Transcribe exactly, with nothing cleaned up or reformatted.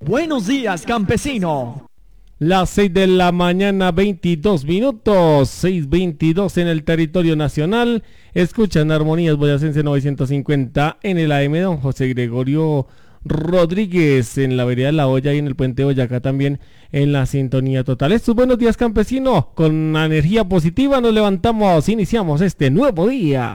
Buenos días, campesino. Las seis de la mañana, veintidós minutos, seis veintidós en el territorio nacional. Escuchan Armonías Boyacense novecientos cincuenta en el A M. Don José Gregorio Rodríguez en la vereda La Hoya y en el puente Boyacá también en la sintonía total. Estos buenos días, campesino. Con energía positiva nos levantamos, iniciamos este nuevo día.